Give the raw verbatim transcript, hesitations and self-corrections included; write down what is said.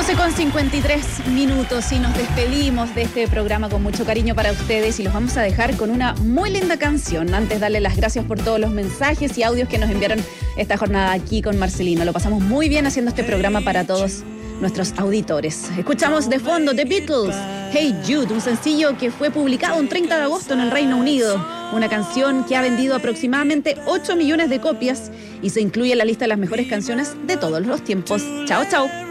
doce con cincuenta y tres minutos y nos despedimos de este programa con mucho cariño para ustedes y los vamos a dejar con una muy linda canción. Antes darle las gracias por todos los mensajes y audios que nos enviaron esta jornada aquí con Marcelino. Lo pasamos muy bien haciendo este programa para todos nuestros auditores. Escuchamos de fondo The Beatles, Hey Jude, un sencillo que fue publicado un treinta de agosto en el Reino Unido. Una canción que ha vendido aproximadamente ocho millones de copias y se incluye en la lista de las mejores canciones de todos los tiempos. Chao, chao.